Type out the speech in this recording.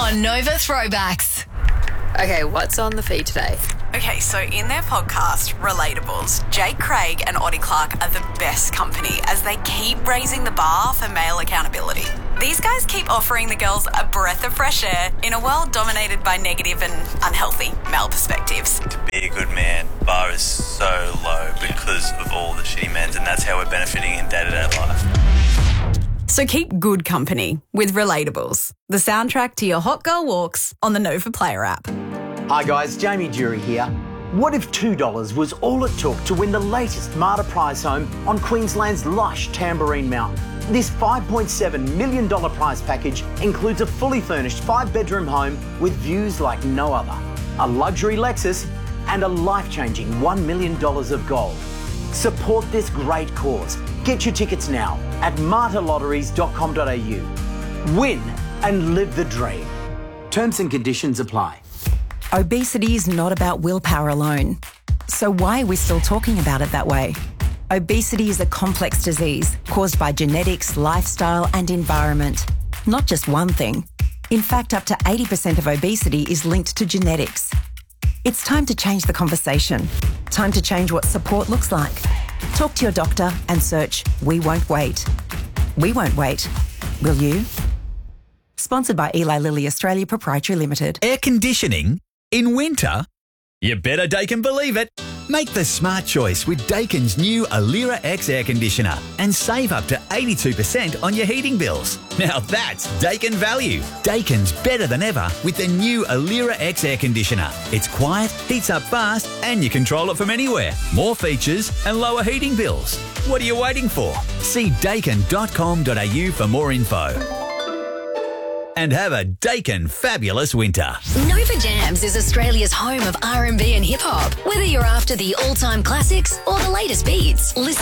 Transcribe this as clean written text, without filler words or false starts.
on Nova Throwbacks. Okay, what's on the feed today? Okay, so in their podcast, Relatables, Jake Craig and Oddie Clark are the best company as they keep raising the bar for male accountability. These guys keep offering the girls a breath of fresh air in a world dominated by negative and unhealthy male perspectives. To be a good man, bar is so low because of all the shitty men, and that's how we're benefiting in day-to-day life. So keep good company with Relatables, the soundtrack to your hot girl walks on the Nova Player app. Hi guys, Jamie Jury here. What if $2 was all it took to win the latest Marta prize home on Queensland's lush Tamborine Mountain? This $5.7 million prize package includes a fully furnished 5-bedroom home with views like no other, a luxury Lexus and a life-changing $1 million of gold. Support this great cause. Get your tickets now at martalotteries.com.au. Win and live the dream. Terms and conditions apply. Obesity is not about willpower alone. So why are we still talking about it that way? Obesity is a complex disease caused by genetics, lifestyle and environment. Not just one thing. In fact, up to 80% of obesity is linked to genetics. It's time to change the conversation. Time to change what support looks like. Talk to your doctor and search We Won't Wait. We won't wait. Will you? Sponsored by Eli Lilly Australia Proprietary Limited. Air conditioning in winter? You better Daikin believe it. Make the smart choice with Daikin's new Alira X air conditioner and save up to 82% on your heating bills. Now that's Daikin value. Daikin's better than ever with the new Alira X air conditioner. It's quiet, heats up fast and you control it from anywhere. More features and lower heating bills. What are you waiting for? See daikin.com.au for more info. And have a Daikin fabulous winter. Nova Jams is Australia's home of R&B and hip-hop. Whether you're after the all-time classics or the latest beats, listen